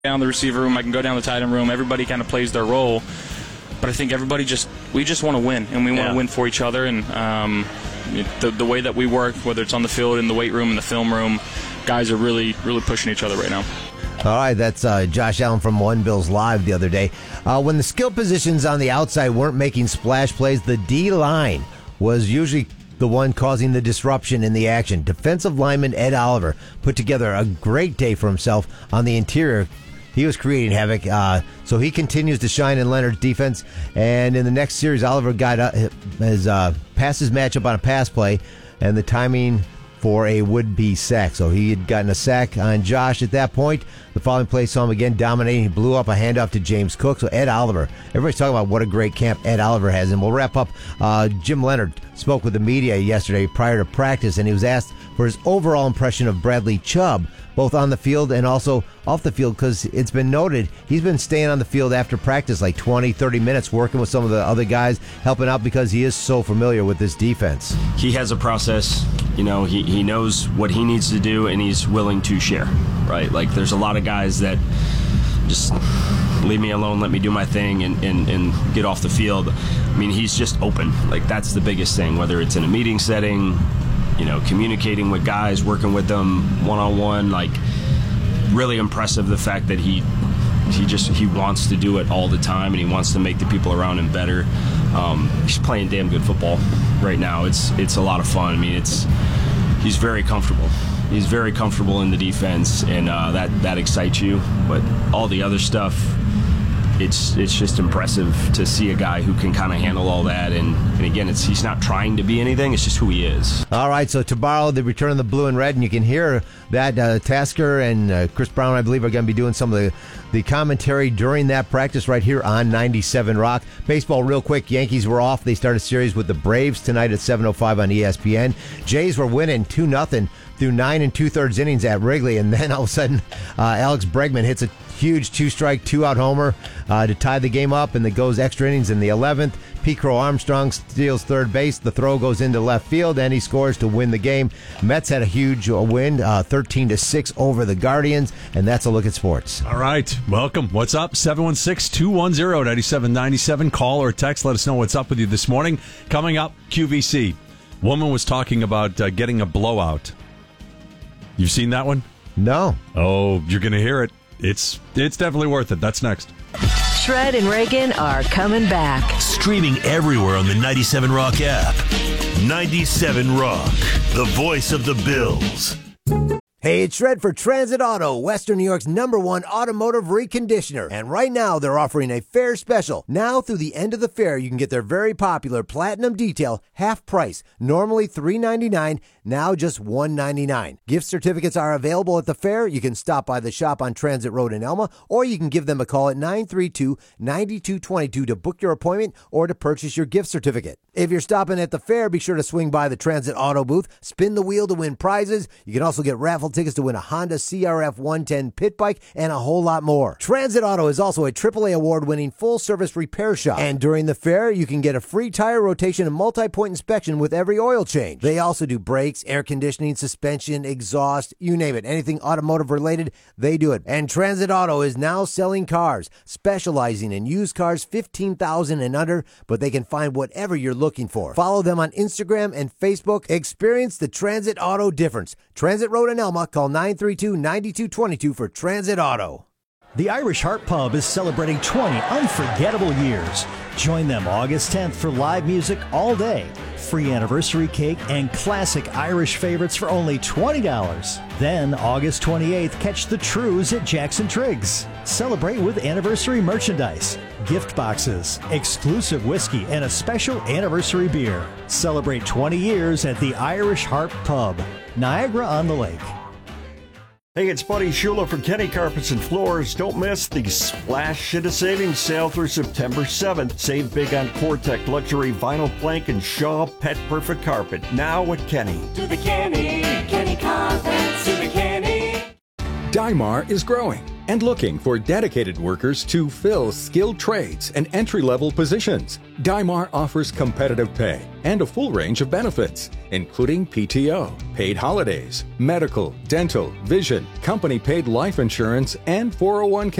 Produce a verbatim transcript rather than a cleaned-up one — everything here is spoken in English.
down the receiver room, I can go down the tight end room. Everybody kind of plays their role, but I think everybody just we just want to win, and we want to yeah. win for each other. And um, the the way that we work, whether it's on the field, in the weight room, in the film room, guys are really really pushing each other right now. All right, that's uh, Josh Allen from One Bills Live the other day. Uh, when the skill positions on the outside weren't making splash plays, the D-line was usually the one causing the disruption in the action. Defensive lineman Ed Oliver put together a great day for himself on the interior. He was creating havoc, uh, so he continues to shine in Leonard's defense. And in the next series, Oliver got uh, his uh, passes matchup on a pass play, and the timing for a would-be sack. So he had gotten a sack on Josh at that point. The following play saw him again dominating. He blew up a handoff to James Cook. So Ed Oliver, everybody's talking about what a great camp Ed Oliver has. And we'll wrap up. Uh, Jim Leonard spoke with the media yesterday prior to practice, and he was asked for his overall impression of Bradley Chubb, both on the field and also off the field, because it's been noted he's been staying on the field after practice like twenty, thirty minutes, working with some of the other guys, helping out because he is so familiar with this defense. He has a process, you know, he, he knows what he needs to do, and he's willing to share, right? Like, there's a lot of guys that just leave me alone, let me do my thing, and, and, and get off the field. I mean, he's just open. Like, that's the biggest thing, whether it's in a meeting setting, you know, communicating with guys, working with them one-on-one. Like, really impressive the fact that he he just he wants to do it all the time, and he wants to make the people around him better. Um, he's playing damn good football right now. It's it's a lot of fun. I mean, it's he's very comfortable. He's very comfortable in the defense, and uh, that that excites you. But all the other stuff, it's it's just impressive to see a guy who can kind of handle all that. And, and again, it's he's not trying to be anything. It's just who he is. All right, so tomorrow the return of the blue and red, and you can hear that uh, Tasker and uh, Chris Brown, I believe, are going to be doing some of the, the commentary during that practice right here on ninety-seven Rock. Baseball, real quick, Yankees were off. They start a series with the Braves tonight at seven oh five on E S P N. Jays were winning two nothing through nine and two-thirds innings at Wrigley, and then all of a sudden uh, Alex Bregman hits a huge two-strike, two-out homer uh, to tie the game up, and it goes extra innings in the eleventh. Pete Crow Armstrong steals third base. The throw goes into left field, and he scores to win the game. Mets had a huge win, uh, thirteen to six over the Guardians, and that's a look at sports. All right, welcome. What's up? seven one six, two one zero, nine seven nine seven. Call or text. Let us know what's up with you this morning. Coming up, Q V C. Woman was talking about uh, getting a blowout. You've seen that one? No. Oh, you're going to hear it. It's it's definitely worth it. That's next. Shred and Reagan are coming back. Streaming everywhere on the ninety-seven Rock app. ninety-seven Rock, the voice of the Bills. Hey, it's Shred for Transit Auto, Western New York's number one automotive reconditioner. And right now, they're offering a fair special. Now through the end of the fair, you can get their very popular Platinum Detail half price. Normally three ninety-nine, now just one ninety-nine. Gift certificates are available at the fair. You can stop by the shop on Transit Road in Elma, or you can give them a call at nine three two, nine two two two to book your appointment or to purchase your gift certificate. If you're stopping at the fair, be sure to swing by the Transit Auto booth, spin the wheel to win prizes. You can also get raffle tickets to win a Honda C R F one ten pit bike and a whole lot more. Transit Auto is also a triple A award-winning full-service repair shop. And during the fair, you can get a free tire rotation and multi-point inspection with every oil change. They also do brakes, air conditioning, suspension, exhaust, you name it. Anything automotive-related, they do it. And Transit Auto is now selling cars, specializing in used cars fifteen thousand dollars and under, but they can find whatever you're looking for. Follow them on Instagram and Facebook. Experience the Transit Auto difference. Transit Road in Elma. Call nine three two, nine two two two for Transit Auto. The Irish Heart Pub is celebrating twenty unforgettable years. Join them August tenth for live music all day, free anniversary cake, and classic Irish favorites for only twenty dollars. Then, August twenty-eighth, catch the Trues at Jackson Triggs. Celebrate with anniversary merchandise, gift boxes, exclusive whiskey, and a special anniversary beer. Celebrate twenty years at the Irish Heart Pub, Niagara-on-the-Lake. Hey, it's Buddy Shula from Kenny Carpets and Floors. Don't miss the Splash Shit of Savings sale through September seventh. Save big on Cortec Luxury Vinyl Plank and Shaw Pet Perfect Carpet. Now at Kenny. To the Kenny, Kenny Carpets, to the Kenny. Dymar is growing, and looking for dedicated workers to fill skilled trades and entry-level positions. Dymar offers competitive pay and a full range of benefits, including P T O, paid holidays, medical, dental, vision, company-paid life insurance, and four oh one k